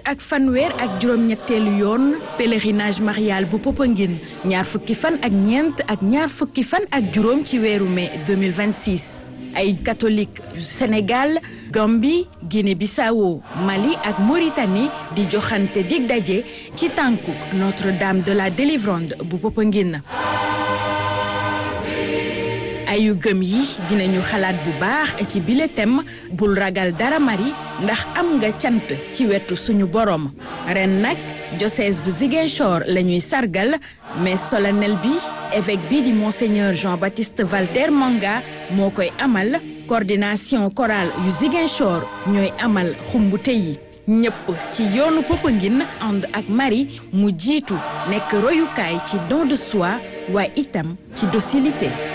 ak fanweer ak juróom-ñetteelu yoon pèlerinage marial bu Popenguine ñaar fukki fan ak ñeent ak ñaar fukki fan ak juróom ci weeru mai 2026 ay catholique yu Sénégal Gambie Guinée-Bissau Mali ak Mauritanie di joxante dig daje ci tànkuk Notre-Dame de la Délivrande bu Popenguine ayu gëm yi dinañu xalaat bu baax ci bile thème bul ragal dara Marie ndax am nga cant ci wetu suñu borom ren nag diocèse bu Ziguinchor la ñuy sargal mais solennel bi évêque bi di monseigneur Jean-Baptiste Valter Manga moo koy amal coordination chorale yu Ziguinchor ñooy amal xumbute yi ñëpp ci yoonu Popenguine ànd ak Marie mu jiitu nekk royukaay ci don de soi waaye itam ci docilité